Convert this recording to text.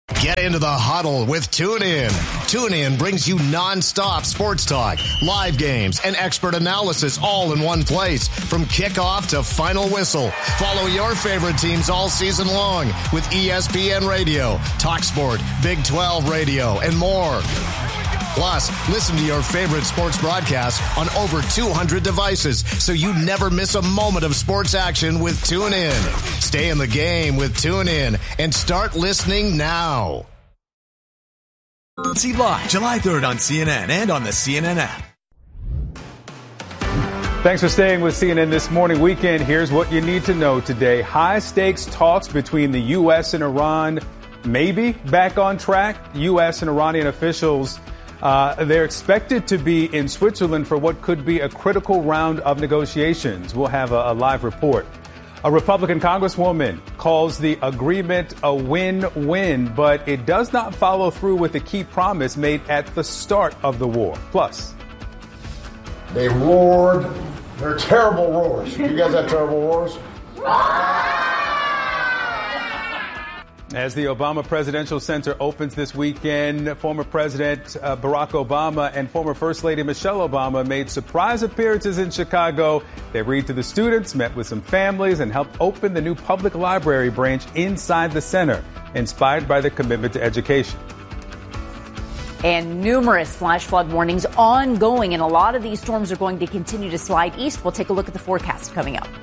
Get into the huddle with TuneIn. TuneIn brings you nonstop sports talk, live games, and expert analysis all in one place. From kickoff to final whistle, follow your favorite teams all season long with ESPN Radio, TalkSport, Big 12 Radio, and more. Plus, listen to your favorite sports broadcasts on over 200 devices so you never miss a moment of sports action with TuneIn. Stay in the game with TuneIn and start listening now. See live July 3rd on CNN and on the CNN app. Thanks for staying with CNN This Morning Weekend. Here's what you need to know today. High-stakes talks between the U.S. and Iran maybe back on track. U.S. and Iranian officials they're expected to be in Switzerland for what could be a critical round of negotiations. We'll have a live report. A Republican congresswoman calls the agreement a win-win, but it does not follow through with the key promise made at the start of the war. Plus, they roared. They're terrible roars. You guys have terrible roars? As the Obama Presidential Center opens this weekend, former President Barack Obama and former First Lady Michelle Obama made surprise appearances in Chicago. They read to the students, met with some families, and helped open the new public library branch inside the center, inspired by their commitment to education. And numerous flash flood warnings ongoing, and a lot of these storms are going to continue to slide east. We'll take a look at the forecast coming up.